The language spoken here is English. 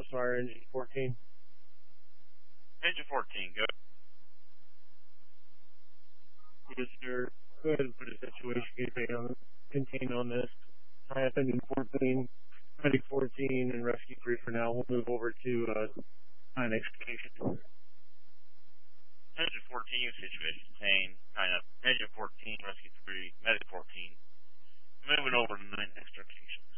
Crossfire Engine 14. Engine 14, go. Yes, sir. Go ahead and put a situation contained on this. I have Engine 14, Medic 14, and Rescue 3 for now. We'll move over to Nine Excavation. Engine 14, situation contained. Kind of. Engine 14, Rescue 3, Medic 14. Moving over to 9 Extrication.